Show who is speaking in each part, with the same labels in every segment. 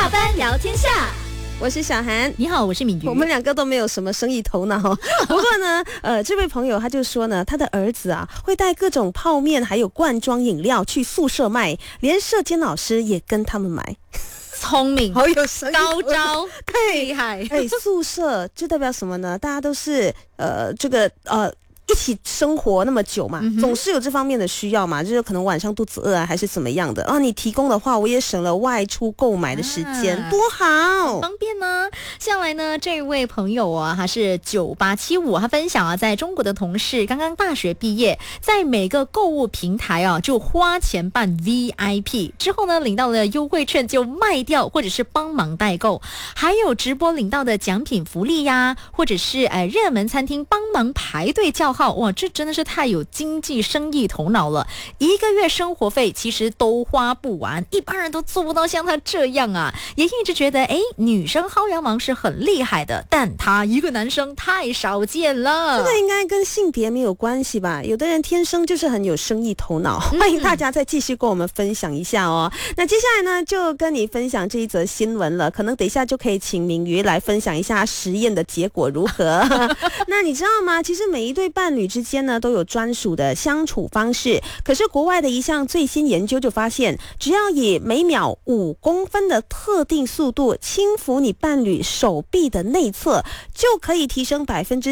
Speaker 1: 下班聊天下。
Speaker 2: 我是小涵，
Speaker 1: 你好，我是敏瑜。
Speaker 2: 我们两个都没有什么生意头脑不过呢，这位朋友他就说呢，他的儿子啊会带各种泡面还有罐装饮料去宿舍卖，连舍监老师也跟他们买。
Speaker 1: 聪明，
Speaker 2: 好有生意
Speaker 1: 高招，
Speaker 2: 对，
Speaker 1: 厉害。
Speaker 2: 宿舍这代表什么呢？大家都是一起生活那么久嘛，总是有这方面的需要嘛，就是可能晚上肚子饿啊，还是怎么样的啊？你提供的话，我也省了外出购买的时间，多好，
Speaker 1: 方便呢。下来呢，这位朋友啊，他是9875，他分享啊，在中国的同事刚刚大学毕业，在每个购物平台啊就花钱办 VIP， 之后呢领到了优惠券就卖掉，或者是帮忙代购，还有直播领到的奖品福利呀，或者是热门餐厅帮忙排队叫号。哇，这真的是太有经济生意头脑了！一个月生活费其实都花不完，一般人都做不到像他这样啊！也一直觉得，女生薅羊毛是很厉害的，但他一个男生太少见了。
Speaker 2: 这个应该跟性别没有关系吧？有的人天生就是很有生意头脑。欢迎大家再继续跟我们分享一下哦。那接下来呢，就跟你分享这一则新闻了。可能等一下就可以请明瑜来分享一下实验的结果如何。那你知道吗？其实每一对伴侣之间呢都有专属的相处方式，可是国外的一项最新研究就发现，只要以每秒5公分的特定速度轻抚你伴侣手臂的内侧，就可以提升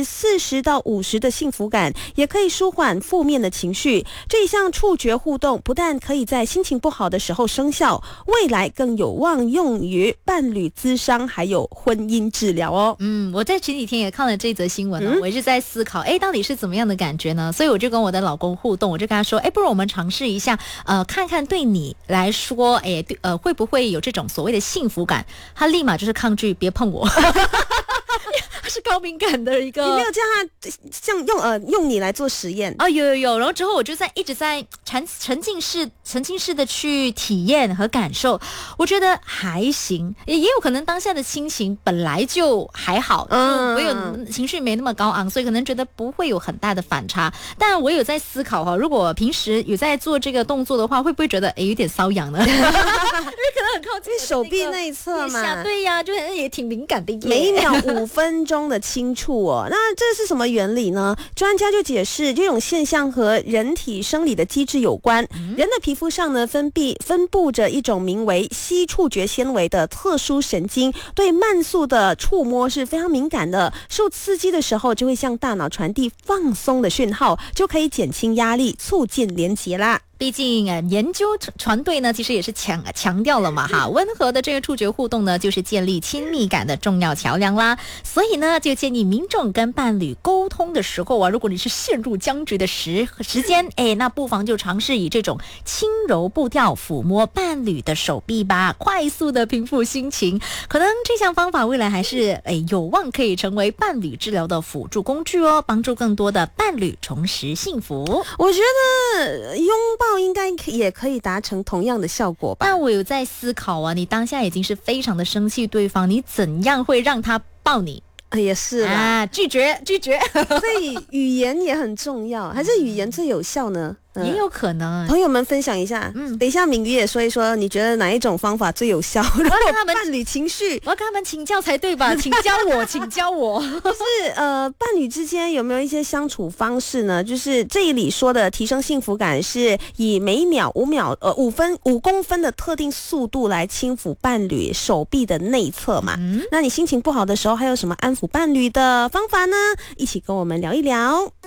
Speaker 2: 40%到50%的幸福感，也可以舒缓负面的情绪。这一项触觉互动不但可以在心情不好的时候生效，未来更有望用于伴侣咨商还有婚姻治疗哦。
Speaker 1: 我在前几天也看了这则新闻我一直在思考，到底是怎么样的感觉呢？所以我就跟我的老公互动，我就跟他说，不如我们尝试一下，看看对你来说，会不会有这种所谓的幸福感？他立马就是抗拒，别碰我。他是高敏感的一个，
Speaker 2: 你没有叫他像用你来做实验
Speaker 1: 啊？有，然后之后我就一直在沉浸式的去体验和感受，我觉得还行，也有可能当下的心情本来就还好，我有情绪没那么高昂，所以可能觉得不会有很大的反差。但我有在思考哈，如果平时有在做这个动作的话，会不会觉得有点瘙痒呢？因为可能很靠近
Speaker 2: 手臂内侧嘛，
Speaker 1: 对呀，就也挺敏感的耶。
Speaker 2: 每秒5分钟的轻触哦，那这是什么原理呢？专家就解释，这种现象和人体生理的机制有关。人的皮肤上呢分布着一种名为硒触觉纤维的特殊神经，对慢速的触摸是非常敏感的。受刺激的时候，就会向大脑传递放松的讯号，就可以减轻压力，促进连结啦。
Speaker 1: 毕竟研究团队呢，其实也是强调了嘛哈，温和的这个触觉互动呢，就是建立亲密感的重要桥梁啦。所以呢，就建议民众跟伴侣沟通的时候啊，如果你是陷入僵局的时间，那不妨就尝试以这种轻柔步调抚摸伴侣的手臂吧，快速的平复心情。可能这项方法未来还是有望可以成为伴侣治疗的辅助工具哦，帮助更多的伴侣重拾幸福。
Speaker 2: 我觉得拥抱应该也可以达成同样的效果吧。
Speaker 1: 但我有在思考啊，你当下已经是非常的生气对方，你怎样会让他抱你？
Speaker 2: 也是啦，
Speaker 1: 拒绝。
Speaker 2: 所以语言也很重要，还是语言最有效呢？
Speaker 1: 也有可能。
Speaker 2: 朋友们分享一下，等一下敏瑜也说一说，你觉得哪一种方法最有效？如果伴侣情绪，
Speaker 1: 我要跟他们请教才对吧？请教我。
Speaker 2: 就是伴侣之间有没有一些相处方式呢？就是这里说的提升幸福感，是以每秒5公分的特定速度来轻抚伴侣手臂的内侧嘛。那你心情不好的时候，还有什么安抚伴侣的方法呢？一起跟我们聊一聊。